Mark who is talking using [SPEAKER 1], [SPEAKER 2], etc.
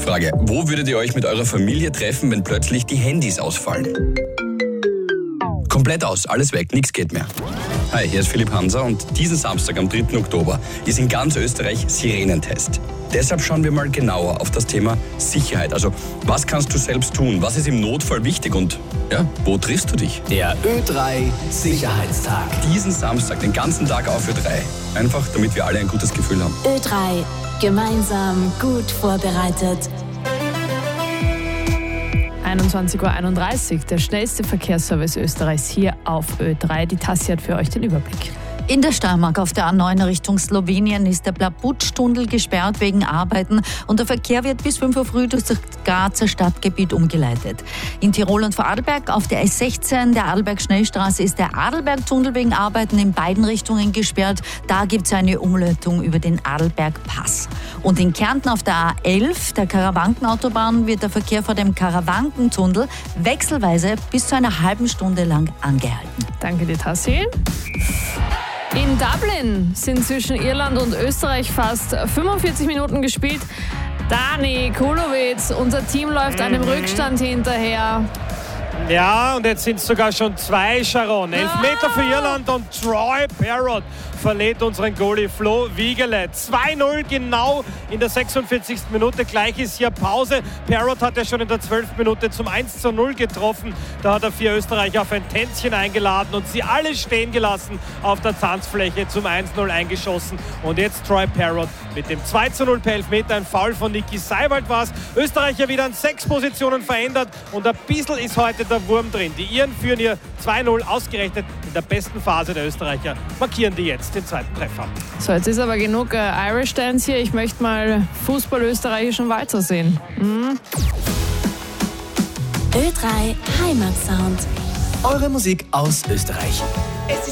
[SPEAKER 1] Frage, wo würdet ihr euch mit eurer Familie treffen, wenn plötzlich die Handys ausfallen? Komplett aus, alles weg, nichts geht mehr. Hi, hier ist Philipp Hanser und diesen Samstag am 3. Oktober ist in ganz Österreich Sirenentest. Deshalb schauen wir mal genauer auf das Thema Sicherheit. Also, was kannst du selbst tun? Was ist im Notfall wichtig und ja, wo triffst du dich?
[SPEAKER 2] Der Ö3 Sicherheitstag.
[SPEAKER 1] Diesen Samstag, den ganzen Tag auf Ö3. Einfach, damit wir alle ein gutes Gefühl haben.
[SPEAKER 3] Ö3, gemeinsam gut vorbereitet.
[SPEAKER 4] 21:31 Uhr, der schnellste Verkehrsservice Österreichs hier auf Ö3. Die Tassi hat für euch den Überblick.
[SPEAKER 5] In der Steiermark auf der A9 Richtung Slowenien ist der Plaputsch-Tunnel gesperrt wegen Arbeiten und der Verkehr wird bis 5 Uhr früh durch das Grazer Stadtgebiet umgeleitet. In Tirol und Vorarlberg auf der S16 der Adelberg-Schnellstraße ist der Adelberg-Tunnel wegen Arbeiten in beiden Richtungen gesperrt. Da gibt es eine Umleitung über den Adelberg-Pass. Und in Kärnten auf der A11, der Karawankenautobahn, wird der Verkehr vor dem Karawankentunnel wechselweise bis zu einer halben Stunde lang angehalten.
[SPEAKER 4] Danke dir, Tassi. In Dublin sind zwischen Irland und Österreich fast 45 Minuten gespielt. Dani Kulowitz, unser Team läuft einem Rückstand hinterher.
[SPEAKER 6] Ja, und jetzt sind es sogar schon 2, Sharon. 11 Meter für Irland und Troy Parrott verlädt unseren Goalie Flo Wiegele. 2-0 genau in der 46. Minute. Gleich ist hier Pause. Parrott hat ja schon in der 12. Minute zum 1-0 getroffen. Da hat er 4 Österreicher auf ein Tänzchen eingeladen und sie alle stehen gelassen auf der Tanzfläche zum 1-0 eingeschossen. Und jetzt Troy Parrott mit dem 2-0 per Elfmeter. Ein Foul von Niki Seiwald war es. Österreicher wieder an 6 Positionen verändert und ein bisschen ist heute der Wurm drin. Die Iren führen hier 2-0 ausgerechnet in der besten Phase der Österreicher. Markieren die jetzt den zweiten Treffer.
[SPEAKER 4] So, jetzt ist aber genug Irish Dance hier. Ich möchte mal Fußball-österreichischen Walzer sehen.
[SPEAKER 3] Ö3 Heimatsound.
[SPEAKER 2] Eure Musik aus Österreich.